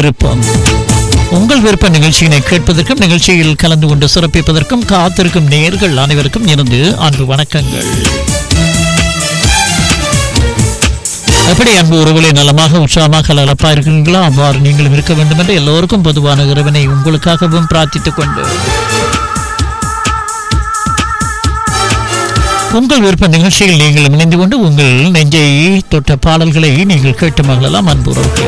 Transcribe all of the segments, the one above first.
விருப்பம். உங்கள் விருப்ப நிகழ்ச்சியினை கேட்பதற்கும் நிகழ்ச்சியில் கலந்து கொண்டு சிறப்பிப்பதற்கும் காத்திருக்கும் நேயர்கள் அனைவருக்கும் இருந்து அன்பு வணக்கங்கள். எப்படி அன்பு உறவுகளை நலமாக உற்சாகமாக கலகலப்பா இருக்கிறீங்களா? அவ்வாறு நீங்களும் இருக்க வேண்டும் என்று எல்லோருக்கும் பொதுவான இறைவனை உங்களுக்காகவும் பிரார்த்தித்துக் கொண்டு உங்கள் விருப்ப நிகழ்ச்சியில் நீங்கள் இணைந்து கொண்டு உங்கள் நெஞ்சை தொட்ட பாடல்களை நீங்கள் கேட்டு மகளெல்லாம் அன்புறவுக்கு.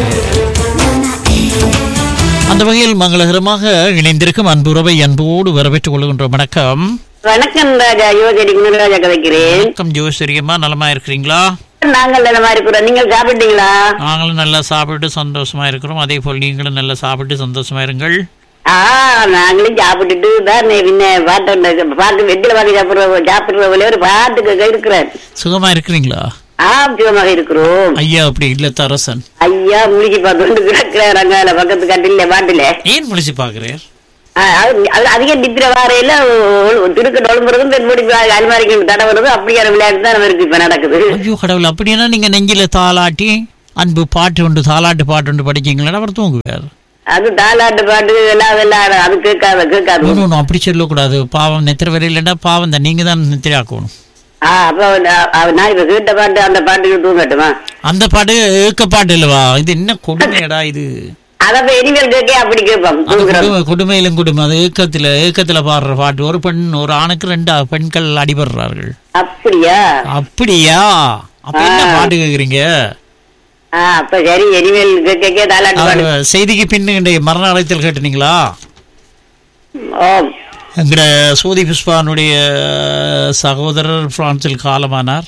அந்த வகையில் மங்களகரமாக இணைந்திருக்கும் அன்புறவை அன்போடு வரவேற்றுக் கொள்கின்றோம். வணக்கம். வணக்கம் ராஜா, யோசரி குணராஜா கதைக்கிறேன். வணக்கம் ஜோசரியம்மா, நலமா இருக்கிறீங்களா? நாங்கள் நலமா இருக்கிறோம். நீங்கள் சாப்பிட்டீங்களா? நாங்களும் நல்லா சாப்பிட்டு சந்தோஷமா இருக்கிறோம். அதே போல் நீங்களும் நல்லா சாப்பிட்டு சந்தோஷமா இருங்கள். நாங்களும் சாப்பிட்டுட்டு தான் பாட்டு வெட்டில வாங்கி சாப்பிடுற ஒரு பாட்டுக்கு இருக்கிறேன். சுகமா இருக்கிறீங்களா? சுகமாக இருக்கிறோம். ஐயா அப்படி இல்ல தரசன் ஐயா முழிச்சு பார்த்து கிடக்குறாரு அங்கால பக்கத்து கட்டில பாட்டுல. ஏன் முழிச்சு பாக்குறேன்? அதிக டித்திர வாரையில திருக்க நொழும்புறதும் தென்படி அல்மாரிக்கு தடவுறது அப்படியான விளையாட்டு தான் இருக்கு இப்ப நடக்குது. ஐயோ கடவுள், அப்படின்னா நீங்க நெஞ்சில தாளாட்டி அன்பு பாட்டு ஒன்று தாளாட்டு பாட்டு ஒன்று படிச்சீங்களா? அவர் தூங்குவார். அது தாலாட்டு பாட்டு எல்லாம் அது கேட்காது. அப்படி சொல்லக்கூடாது. பாவம் நெத்திர வரையிலண்டா பாவம் தான், நீங்க தான் நெத்திர ஆக்கணும். அப்ப நான் இப்ப கேட்ட பாட்டு அந்த பாட்டுக்கு தூங்கட்டுமா? அந்த பாட்டு ஏக்க பாட்டு இல்லவா? இது என்ன கொடுமையடா இது. அத இனிமேல் கேட்க அப்படி கேட்போம். கொடுமையிலும் கொடுமை. அது ஏக்கத்துல பாடுற பாட்டு. ஒரு பெண் ஒரு ஆணுக்கு 2 பெண்கள் அடிபடுறார்கள். அப்படியா? அப்படியா? அப்ப என்ன பாட்டு கேக்குறீங்க? அப்ப சரி, இனிமேல் கேட்க தாலாட்டு பாடு. செய்திக்கு பின்னுடைய மரண அழைத்தல் கேட்டுனீங்களா? எங்கட சோதி புஷ்பானுடைய சகோதரர் பிரான்சில் காலமானார்.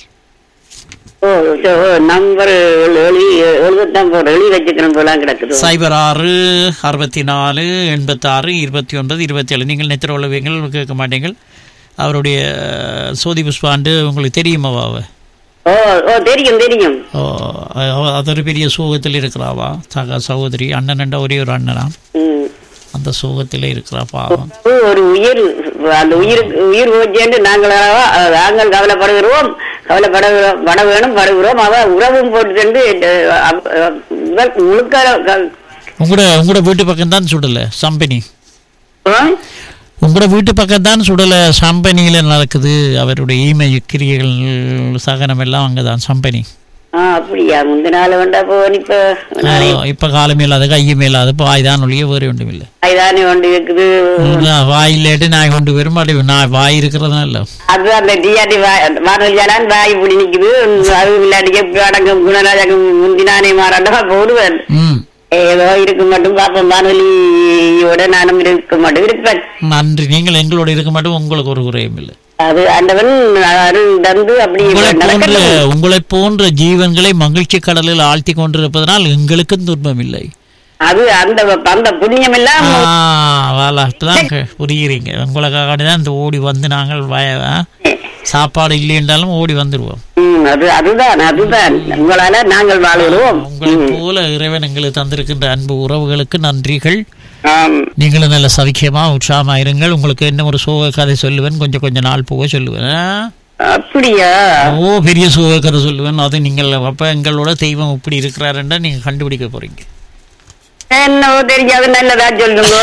நம்பர் எழுதி வச்சுக்கிறோம் போல கிடக்குது. 06 64 86 29 27. நீங்கள் நெத்திர உள்ளவீங்கள் கேட்க மாட்டீங்கள். அவருடைய சோதி புஷ்பாண்டு உங்களுக்கு தெரியுமாவா? தெரியும் தெரியும். அது ஒரு பெரிய சோகத்தில் இருக்கிறாவா சகோதரி. அண்ணன் ஒரே ஒரு அண்ணனா அந்த சோகத்திலே இருக்கிறா பாவம். ஒரு உயிர், அந்த உயிர் போச்சேன்னு நாங்கள் கவலைப்படுகிறோம். பட வேணும் படுகிறோம். அவ உறவும் போட்டு முழுக்க உங்களோட வீட்டு பக்கம் தான் சுடல சம்பனி. உங்களோட வீட்டு பக்கம் தான் சுடல சம்பனியில நடக்குது. அவருடைய ஈமை கிரியைகள் சகனம் எல்லாம் அங்கதான் சம்பனி. அப்படியா? முந்த நாள் வேண்டா இப்ப காலம் இல்லாத கையும் இல்லாத வாய்தான் ஒழிய வேறு ஒன்றும் இல்லை. வாய்தானே ஒன்று இருக்குது. வாய் இல்லாட்டி நாய் கொண்டு வரும். நான் வாய் இருக்கிறதா இல்ல. அது அந்த டிஆர்டி வானொலியாலான் வாய் புடி நிக்குது. அது இல்லாட்டி அடங்கும் குணராஜகம் முந்தினானே மாறாண்டா போடுவேன். ஏதோ இருக்க மட்டும் பாப்போம். வானொலியோட நானும் இருக்க மட்டும் இருப்பேன். நன்றி. நீங்கள் எங்களோட இருக்க மட்டும் உங்களுக்கு ஒரு குறையும் இல்லை. அது ஆண்டவன் தந்து அப்படி. உங்களை போன்ற ஜீவன்களை மகிழ்ச்சி கடலில் ஆழ்த்தி கொண்டிருப்பதனால் எங்களுக்கும் துன்பம் இல்லை. அது அந்த புண்ணியம் எல்லாம் புரியுறீங்க. உங்களுக்காகதான் இந்த ஓடி வந்து நாங்கள் சாப்பாடு இல்லை என்றாலும் ஓடி வந்துடுவோம். அதுதான் உங்களால நாங்கள் வாழ்கிறோம். உங்களை போல இறைவன் எங்களுக்கு தந்திருக்கின்ற அன்பு உறவுகளுக்கு நன்றிகள். நீங்களும் நல்ல சவிக்கியமா உற்சாகமா இருங்கள். உங்களுக்கு என்ன ஒரு சோக கதை சொல்லுவேன். கொஞ்சம் நாள் போக சொல்லுவேன். அப்படியா? பெரிய சோக கதை சொல்லுவேன். அது நீங்கள் அப்ப எங்களோட தெய்வம் இப்படி இருக்கிறாருன்னா நீங்க கண்டுபிடிக்க போறீங்க. என்னவோ தெரியாது, நல்லதா சொல்லுங்க.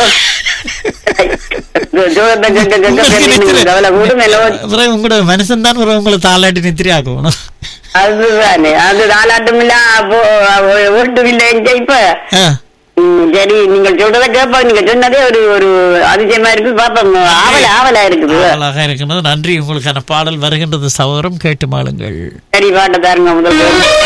உங்களோட மனுஷன் தான் உங்களை தாளாட்டி நித்திரி ஆக்கணும். அதுதானே, அது தாளாட்டும் இல்ல ஒட்டும் இல்லை இப்ப. சரி, நீங்கள் சொல்றத கேட்போம். நீங்க சொன்னதே ஒரு அதிசயமா இருக்கு. பாப்போம். ஆவலா இருக்குது. அழகா இருக்கிறது. நன்றி. உங்களுக்கான பாடல் வருகின்றது சகோதரம், கேட்டு மாளுங்கள். சரி, பாட்டை தாருங்க முதல்.